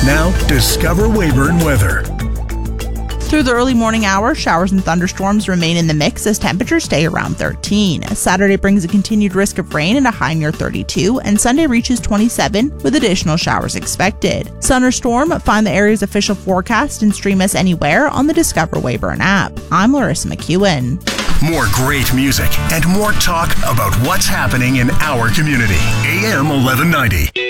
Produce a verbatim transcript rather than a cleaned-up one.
Now, Discover Weyburn weather. Through the early morning hours, showers and thunderstorms remain in the mix as temperatures stay around thirteen. Saturday brings a continued risk of rain and a high near thirty-two, and Sunday reaches twenty-seven with additional showers expected. Sun or storm? Find the area's official forecast and stream us anywhere on the Discover Weyburn app. I'm Larissa McEwen. More great music and more talk about what's happening in our community. A M eleven ninety.